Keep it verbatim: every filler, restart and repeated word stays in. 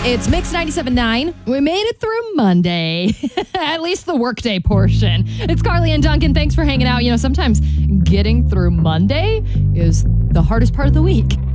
It's Mix ninety-seven point nine. We made it through Monday, at least the workday portion. It's Carly and Duncan. Thanks for hanging out. You know, sometimes getting through Monday is the hardest part of the week.